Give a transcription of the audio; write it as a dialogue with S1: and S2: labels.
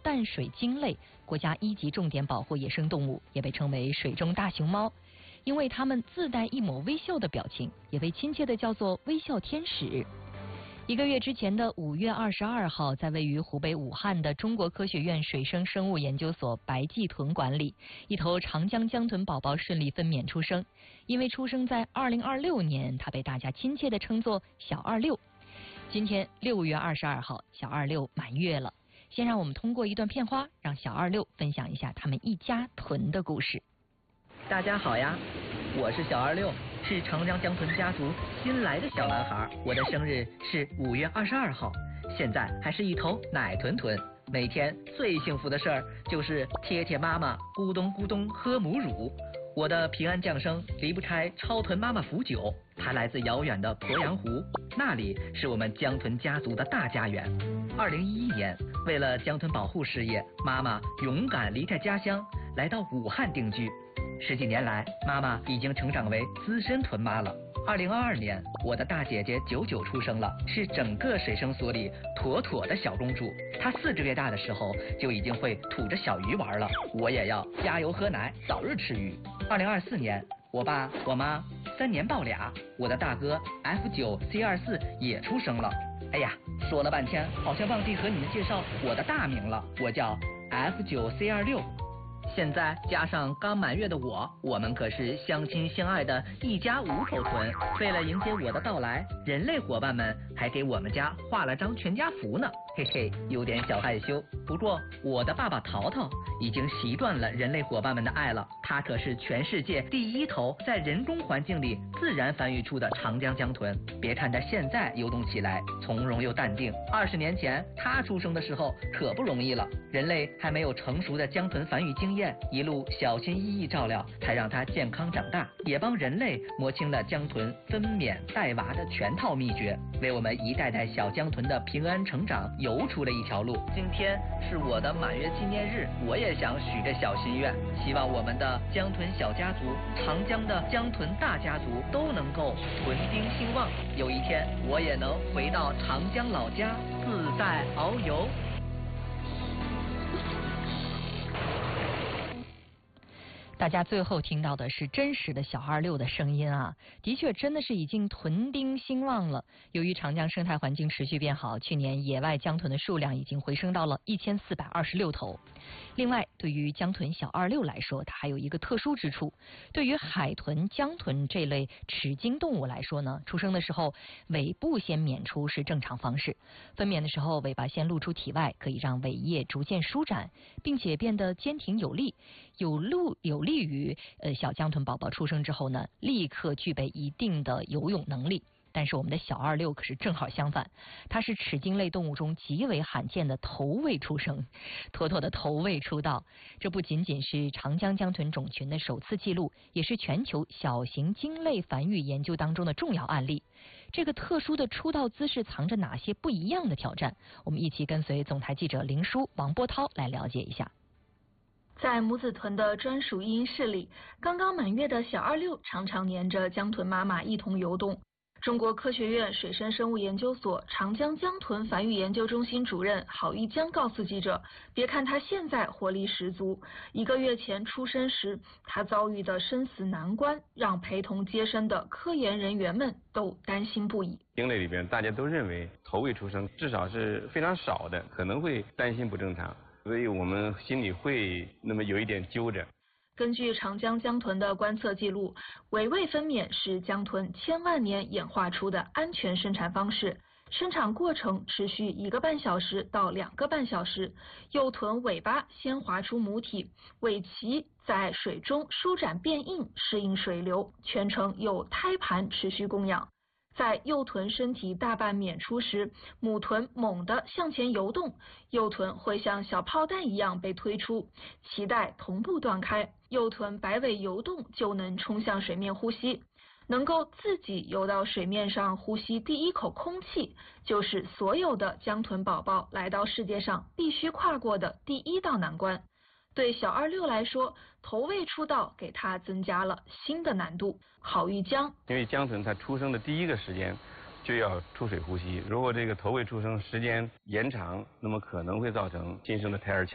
S1: 淡水鲸类，国家1级重点保护野生动物，也被称为水中大熊猫，因为它们自带一抹微笑的表情，也被亲切地叫做微笑天使。1个月之前的5月22号，在位于湖北武汉的中国科学院水生生物研究所白暨豚馆里，一头长江江豚宝宝顺利分娩出生。因为出生在2026年，它被大家亲切地称作小26。今天6月22号，小26满月了。先让我们通过一段片花，让小26分享一下他们一家豚的故事。
S2: 大家好呀，我是小26，是长江江豚家族新来的小男孩。我的生日是5月22号，现在还是一头奶豚豚。每天最幸福的事儿就是贴贴妈妈咕咚咕咚喝母乳。我的平安降生离不开超豚妈妈福酒，它来自遥远的鄱阳湖，那里是我们江豚家族的大家园。2011年，为了江豚保护事业，妈妈勇敢离开家乡，来到武汉定居。10几年来，妈妈已经成长为资深豚妈了。2022年，我的大姐姐99出生了，是整个水生所里妥妥的小公主。她4个月大的时候就已经会吐着小鱼玩了，我也要加油喝奶，早日吃鱼。2024年，我爸我妈3年抱俩，我的大哥 F9C24 也出生了。哎呀，说了半天，好像忘记和你们介绍我的大名了，我叫 F9C26。现在加上刚满月的我们可是相亲相爱的一家5口豚。为了迎接我的到来，人类伙伴们还给我们家画了张全家福呢，嘿嘿，有点小害羞。不过我的爸爸淘淘已经习惯了人类伙伴们的爱了，他可是全世界第1头在人工环境里自然繁育出的长江江豚。别看他现在游动起来从容又淡定，20年前他出生的时候可不容易了。人类还没有成熟的江豚繁育经验，一路小心翼翼照料，才让它健康长大，也帮人类摸清了江豚分娩带娃的全套秘诀，为我们一代代小江豚的平安成长游出了一条路。今天是我的满月纪念日，我也想许个小心愿，希望我们的江豚小家族、长江的江豚大家族都能够豚丁兴旺，有一天我也能回到长江老家自在遨游。
S1: 大家最后听到的是真实的小26的声音啊，的确真的是已经豚丁兴旺了。由于长江生态环境持续变好，去年野外江豚的数量已经回升到了1426头。另外，对于江豚小26来说，它还有一个特殊之处。对于海豚、江豚这类齿鲸动物来说呢，出生的时候尾部先娩出是正常方式，分娩的时候尾巴先露出体外，可以让尾叶逐渐舒展，并且变得坚挺有力，有利于小江豚宝宝出生之后呢，立刻具备一定的游泳能力。但是我们的小26可是正好相反，它是齿鲸类动物中极为罕见的头位出生，妥妥的头位出道。这不仅仅是长江江豚种群的首次记录，也是全球小型鲸类繁育研究当中的重要案例。这个特殊的出道姿势藏着哪些不一样的挑战？我们一起跟随总台记者林舒、王波涛来了解一下。
S3: 在母子豚的专属育婴室里，刚刚满月的小26常常黏着江豚妈妈一同游动。中国科学院水生生物研究所长江江豚繁育研究中心主任郝玉江告诉记者，别看他现在活力十足，1个月前出生时他遭遇的生死难关，让陪同接生的科研人员们都担心不已。
S4: 鲸类里边大家都认为头位出生至少是非常少的，可能会担心不正常，所以我们心里会那么有一点揪着。
S3: 根据长江江豚的观测记录，尾位分娩是江豚千万年演化出的安全生产方式，生产过程持续1个半小时到2个半小时。幼豚尾巴先滑出母体，尾鳍在水中舒展变硬，适应水流，全程由胎盘持续供养。在幼豚身体大半娩出时，母豚猛地向前游动，幼豚会像小炮弹一样被推出，脐带同步断开，幼豚摆尾游动就能冲向水面呼吸。能够自己游到水面上呼吸第1口空气，就是所有的江豚宝宝来到世界上必须跨过的第1道难关。对小26来说，头位出道给他增加了新的难度。郝玉江，
S4: 因为江豚它出生的第1个时间就要出水呼吸，如果这个头位出生时间延长，那么可能会造成新生的胎儿